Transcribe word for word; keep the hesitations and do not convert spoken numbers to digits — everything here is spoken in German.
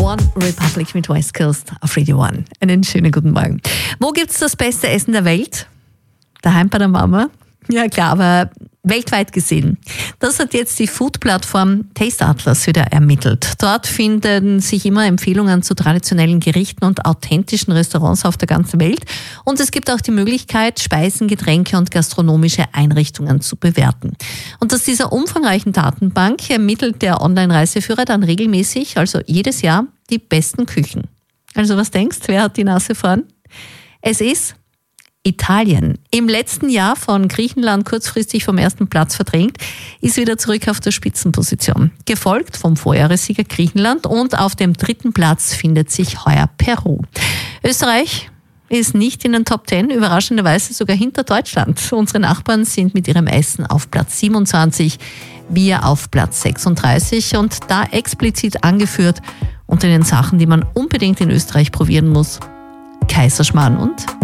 One Republic mit West Coast auf Radio One. Einen schönen guten Morgen. Wo gibt's das beste Essen der Welt? Daheim bei der Mama? Ja klar, aber weltweit gesehen. Das hat jetzt die Food-Plattform Taste Atlas wieder ermittelt. Dort finden sich immer Empfehlungen zu traditionellen Gerichten und authentischen Restaurants auf der ganzen Welt. Und es gibt auch die Möglichkeit, Speisen, Getränke und gastronomische Einrichtungen zu bewerten. Und aus dieser umfangreichen Datenbank ermittelt der Online-Reiseführer dann regelmäßig, also jedes Jahr, die besten Küchen. Also was denkst du, wer hat die Nase vorn? Es ist Italien. Im letzten Jahr von Griechenland kurzfristig vom ersten Platz verdrängt, ist wieder zurück auf der Spitzenposition. Gefolgt vom Vorjahressieger Griechenland und auf dem dritten Platz findet sich heuer Peru. Österreich ist nicht in den Top Ten, überraschenderweise sogar hinter Deutschland. Unsere Nachbarn sind mit ihrem Essen auf Platz siebenundzwanzig, wir auf Platz sechsunddreißig und da explizit angeführt unter den Sachen, die man unbedingt in Österreich probieren muss: Kaiserschmarrn und